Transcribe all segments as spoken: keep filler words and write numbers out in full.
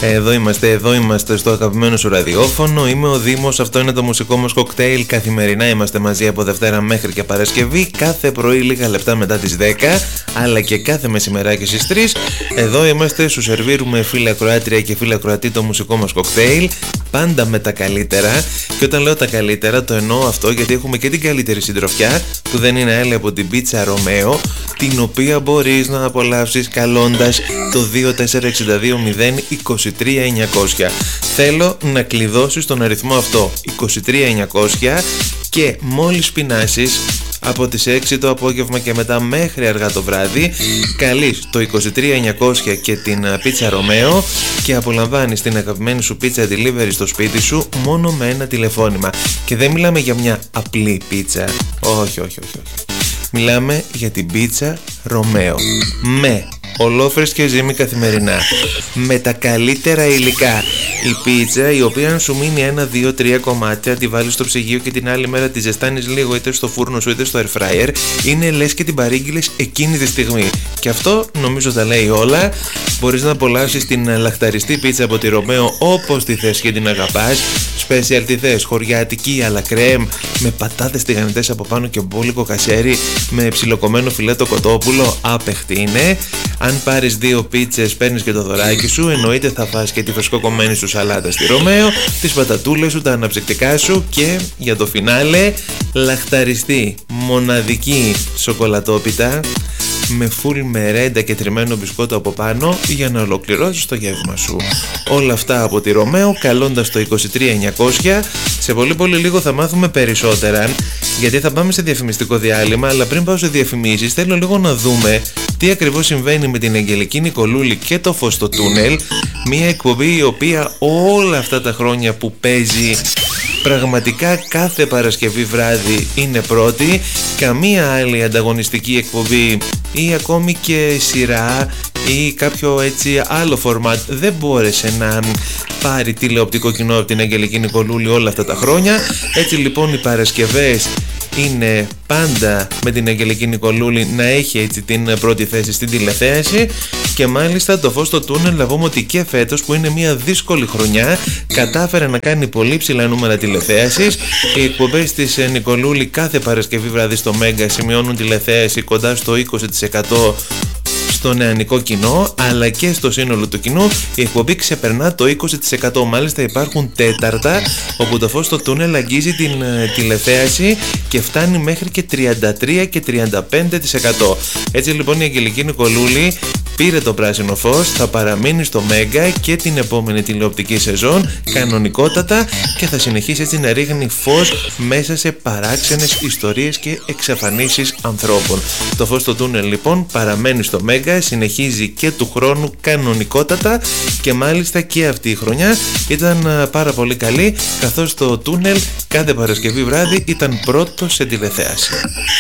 Εδώ είμαστε, εδώ είμαστε στο αγαπημένο σου ραδιόφωνο. Είμαι ο Δήμος, αυτό είναι το μουσικό μας κοκτέιλ. Καθημερινά είμαστε μαζί από Δευτέρα μέχρι και Παρασκευή. Κάθε πρωί λίγα λεπτά μετά τις δέκα, αλλά και κάθε μεσημεράκι στις τρεις. Εδώ είμαστε, σου σερβίρουμε φίλα ακροάτρια και φίλα ακροατή το μουσικό μας κοκτέιλ. Πάντα με τα καλύτερα. Και όταν λέω τα καλύτερα, το εννοώ αυτό γιατί έχουμε και την καλύτερη συντροφιά, που δεν είναι άλλη από την πίτσα Ρωμαίο, την οποία μπορείς να απολαύσεις καλώντας το δύο τέσσερα έξι δύο μηδέν είκοσι τρία εννιακόσια. Θέλω να κλειδώσεις τον αριθμό αυτό, είκοσι τρία εννιακόσια, και μόλις πεινάσεις από τις έξι το απόγευμα και μετά μέχρι αργά το βράδυ, καλείς το είκοσι τρία εννιακόσια και την πίτσα Ρωμαίο και απολαμβάνεις την αγαπημένη σου πίτσα delivery στο σπίτι σου μόνο με ένα τηλεφώνημα. Και δεν μιλάμε για μια απλή πίτσα, όχι, όχι, όχι, όχι. Μιλάμε για την πίτσα Ρωμαίο, με ολόφρεσκια ζύμη καθημερινά, με τα καλύτερα υλικά. Η πίτσα η οποία αν σου μείνει ένα, δύο, τρία κομμάτια, τη βάλεις στο ψυγείο και την άλλη μέρα τη ζεστάνεις λίγο είτε στο φούρνο σου είτε στο air fryer, είναι λες και την παρήγγειλες εκείνη τη στιγμή. Και αυτό νομίζω τα λέει όλα. Μπορείς να απολαύσεις την λαχταριστή πίτσα από τη Ρωμαίο όπως τη θες και την αγαπάς. Special τι θες, χωριάτικη, αλλά κρέμ, με πατάτες τηγανιτές από πάνω και μπόλικο κασέρι, με ψιλοκομμένο φιλέτο κοτόπουλο, άπεχτη είναι. Αν πάρεις δύο πίτσες παίρνεις και το δωράκι σου, εννοείται θα φας και τη φρεσκοκομμένη σου σαλάτα στη Ρωμαίο, τις πατατούλες σου, τα αναψυκτικά σου και για το φινάλε λαχταριστή, μοναδική σοκολατόπιτα με φουλ μερέντα και τριμμένο μπισκότο από πάνω για να ολοκληρώσεις το γεύμα σου. Όλα αυτά από τη Ρωμαίο καλώντας το είκοσι τρία εννιακόσια. Σε πολύ πολύ λίγο θα μάθουμε περισσότερα γιατί θα πάμε σε διαφημιστικό διάλειμμα, αλλά πριν πάω σε διαφημίσεις θέλω λίγο να δούμε τι ακριβώς συμβαίνει με την Αγγελική Νικολούλη και το φως στο τούνελ. Μια εκπομπή η οποία όλα αυτά τα χρόνια που παίζει πραγματικά κάθε Παρασκευή βράδυ είναι πρώτη. Καμία άλλη ανταγωνιστική εκπομπή ή ακόμη και σειρά ή κάποιο έτσι άλλο φορμάτ δεν μπόρεσε να πάρει τηλεοπτικό κοινό από την Αγγελική Νικολούλη όλα αυτά τα χρόνια. Έτσι λοιπόν οι Παρασκευές είναι πάντα με την Αγγελική Νικολούλη να έχει έτσι την πρώτη θέση στην τηλεθέαση. Και μάλιστα το φως στο τούνελ να πούμε ότι και φέτος, που είναι μια δύσκολη χρονιά, κατάφερε να κάνει πολύ ψηλά νούμερα τηλεθέασης. Οι εκπομπές της Νικολούλη κάθε Παρασκευή βράδυ στο Μέγκα σημειώνουν τηλεθέαση κοντά στο είκοσι τοις εκατό στο νεανικό κοινό, αλλά και στο σύνολο του κοινού η εκπομπή ξεπερνά το είκοσι τοις εκατό. Μάλιστα υπάρχουν τέταρτα όπου το φως στο τούνελ αγγίζει την uh, τηλεθέαση και φτάνει μέχρι και τριάντα τρία και τριάντα πέντε τοις εκατό. Έτσι λοιπόν η Αγγελική Νικολούλη πήρε το πράσινο φως, θα παραμείνει στο Μέγκα και την επόμενη τηλεοπτική σεζόν κανονικότατα και θα συνεχίσει έτσι να ρίχνει φως μέσα σε παράξενες ιστορίες και εξαφανίσεις ανθρώπων. Το φως στο τούνελ λοιπόν παραμένει στο Μέγκα, συνεχίζει και του χρόνου κανονικότατα και μάλιστα και αυτή η χρονιά ήταν πάρα πολύ καλή, καθώς το τούνελ κάθε Παρασκευή βράδυ ήταν πρώτο σε τηλεθέαση.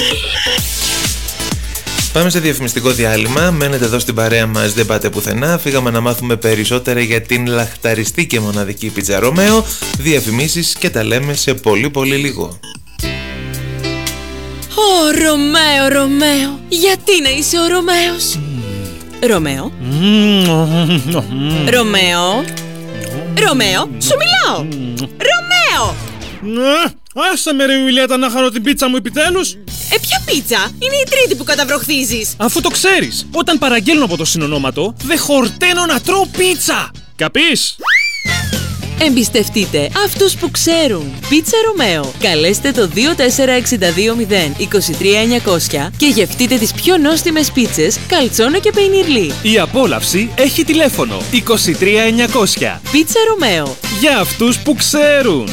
Πάμε σε διαφημιστικό διάλειμμα, μένετε εδώ στην παρέα μας, δεν πάτε πουθενά. Φύγαμε να μάθουμε περισσότερα για την λαχταριστή και μοναδική πίτσα Ρωμαίο. Διαφημίσεις και τα λέμε σε πολύ πολύ λίγο. Ω, Ρωμαίο, Ρωμαίο, γιατί να είσαι ο Ρωμαίος? Ρωμαίο, Ρωμαίο, Ρωμαίο, σου μιλάω. Ρωμαίο! Άσε με ρε Ιουλιέτα να χαρώ την πίτσα μου επιτέλους. Ε, ποια πίτσα? Είναι η τρίτη που καταβροχθίζεις. Αφού το ξέρεις, όταν παραγγέλνω από το συνονόματο, δεν χορταίνω να τρώω πίτσα. Καπείς? Εμπιστευτείτε αυτούς που ξέρουν. Πίτσα Ρωμαίο. Καλέστε το δύο τέσσερα έξι δύο μηδέν είκοσι τρία εννιακόσια και γευτείτε τις πιο νόστιμες πίτσες καλτσόνα και πεϊνιρλί. Η απόλαυση έχει τηλέφωνο είκοσι τρία εννιακόσια. Πίτσα Ρωμαίο. Για αυτούς που ξέρουν.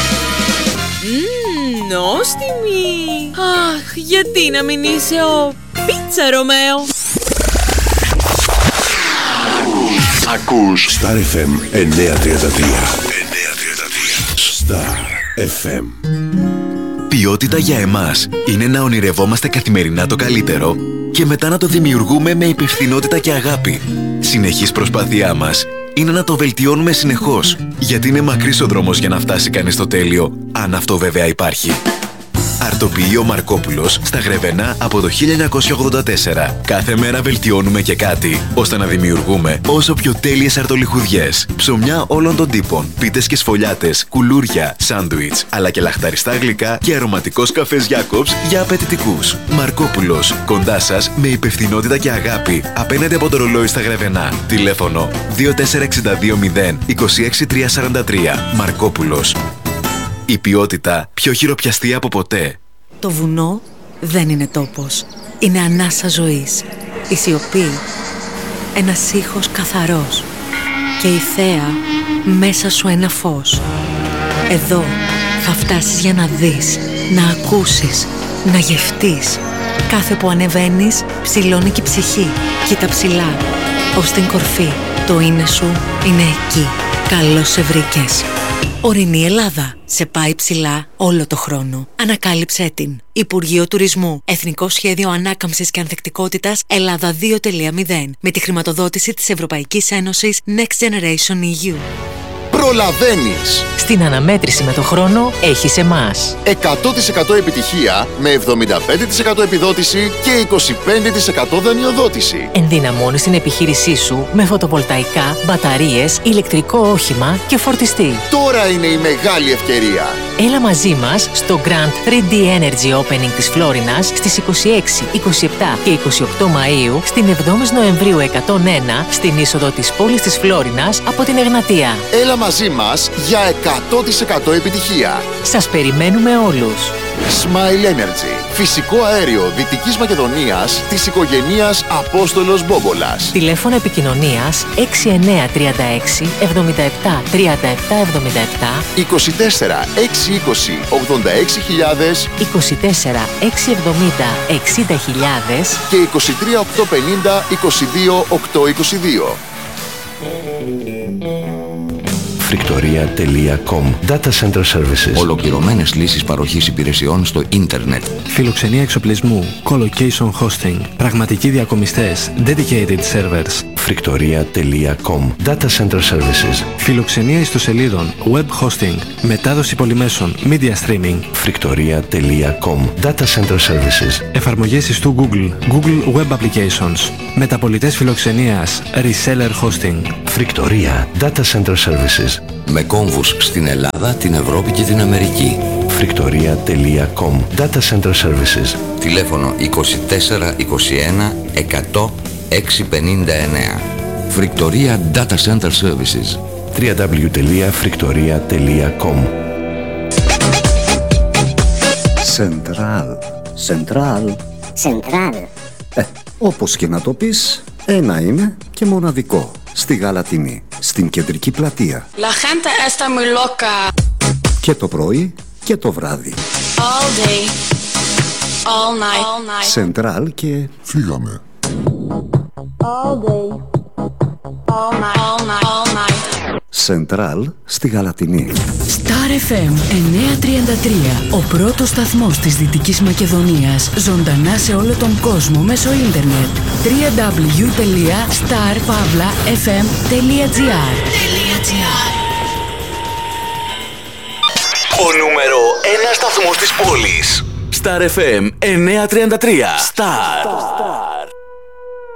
Μμμ, νόστιμη. Αχ, γιατί να μην είσαι ο Πίτσα Ρωμαίο? Ακούς Star εφ εμ εννιακόσια τριάντα τρία. Star εφ εμ. Ποιότητα για εμάς είναι να ονειρευόμαστε καθημερινά το καλύτερο και μετά να το δημιουργούμε με υπευθυνότητα και αγάπη. Συνεχής προσπάθειά μας είναι να το βελτιώνουμε συνεχώς, γιατί είναι μακρύς ο δρόμος για να φτάσει κανείς στο τέλειο, αν αυτό βέβαια υπάρχει. Αρτοποιεί ο Μαρκόπουλος στα Γρεβενά από το χίλια εννιακόσια ογδόντα τέσσερα. Κάθε μέρα βελτιώνουμε και κάτι, ώστε να δημιουργούμε όσο πιο τέλειες αρτολιχουδιές. Ψωμιά όλων των τύπων, πίτες και σφολιάτες, κουλούρια, σάντουιτς, αλλά και λαχταριστά γλυκά και αρωματικός καφές Jacobs για απαιτητικούς. Μαρκόπουλος, κοντά σας με υπευθυνότητα και αγάπη, απέναντι από το ρολόι στα Γρεβενά. Τηλέφωνο δύο τέσσερα έξι δύο μηδέν είκοσι έξι τριακόσια σαράντα τρία. Μαρκόπουλος. Η ποιότητα πιο χειροπιαστή από ποτέ. Το βουνό δεν είναι τόπος. Είναι ανάσα ζωής. Η σιωπή, ένας ήχος καθαρός. Και η θέα μέσα σου ένα φως. Εδώ θα φτάσεις για να δεις, να ακούσεις, να γευτείς. Κάθε που ανεβαίνεις ψηλώνει και η ψυχή. Κοίτα ψηλά, ως την κορφή. Το είναι σου είναι εκεί. Καλώς σε βρήκες. Ορεινή Ελλάδα. Σε πάει ψηλά όλο το χρόνο. Ανακάλυψέ την. Υπουργείο Τουρισμού. Εθνικό Σχέδιο Ανάκαμψης και Ανθεκτικότητας Ελλάδα δύο τελεία μηδέν. Με τη χρηματοδότηση της Ευρωπαϊκής Ένωσης Next Generation ι γιου. Προλαβαίνεις. Στην αναμέτρηση με το χρόνο έχεις εμάς. εκατό τοις εκατό επιτυχία με εβδομήντα πέντε τοις εκατό επιδότηση και είκοσι πέντε τοις εκατό δανειοδότηση. Ενδυναμώνεις την επιχείρησή σου με φωτοβολταϊκά, μπαταρίες, ηλεκτρικό όχημα και φορτιστή. Τώρα είναι η μεγάλη ευκαιρία. Έλα μαζί μας στο Grand θρι ντι Energy Opening της Φλόρινας στις είκοσι έξι, είκοσι επτά και είκοσι οκτώ Μαΐου, στην εβδόμη Νοεμβρίου εκατόν ένα, στην είσοδο της πόλης της Φλόρινας από την Εγνατία. Έλα μαζί μας για εκατό τοις εκατό επιτυχία. Σας περιμένουμε όλους. Smile Energy. Φυσικό αέριο Δυτικής Μακεδονίας της οικογενείας Απόστολος Μπόμπολας. Τηλέφωνο επικοινωνίας έξι εννιά τρία έξι εβδομήντα επτά τριάντα επτά εβδομήντα επτά είκοσι τέσσερα έξι είκοσι ογδόντα έξι χιλιάδες είκοσι τέσσερα έξι εβδομήντα εξήντα χιλιάδες και είκοσι τρία οκτακόσια πενήντα είκοσι δύο οκτακόσια είκοσι δύο. Φρικτορία τελεία κομ. Data Center Services. Ολοκληρωμένες λύσεις παροχής υπηρεσιών στο ίντερνετ. Φιλοξενία εξοπλισμού. Colocation Hosting. Πραγματικοί διακομιστές. Dedicated Servers. Φρικτορία τελεία κομ. Data Center Services. Φιλοξενία ιστοσελίδων. Web Hosting. Μετάδοση πολυμέσων. Media Streaming. Φρικτορία τελεία κομ. Data Center Services. Εφαρμογές ιστού Google. Google Web Applications. Μεταπολιτές φιλοξενίας. Reseller Hosting. Φρικτορία Data Center Services. Με κόμβους στην Ελλάδα, την Ευρώπη και την Αμερική. Φρικτορία τελεία κομ. Data Center Services. Τηλέφωνο είκοσι τέσσερα είκοσι ένα εκατό εξακόσια πενήντα εννέα. Φρικτορία Data Center Services. double-u double-u double-u τελεία φρικτορία τελεία κομ. Σεντράλ. Σεντράλ. Σεντράλ. Ε, όπως και να το πεις, ένα είναι και μοναδικό. Στη Γαλατινή, στην κεντρική πλατεία. La gente está muy loca. Και το πρωί και το βράδυ. All day. All night. All night. Σεντράλ και... Φύγαμε. All day. All night. All night. All night. Σεντράλ στη Γαλατινή. Star εφ εμ εννιακόσια τριάντα τρία. Ο πρώτος σταθμός της Δυτικής Μακεδονίας. Ζωντανά σε όλο τον κόσμο μέσω ίντερνετ. double-u double-u double-u τελεία star pavla f m τελεία g r. Ο νούμερο ένα σταθμός της πόλης. Star εφ εμ εννιακόσια τριάντα τρία. Star.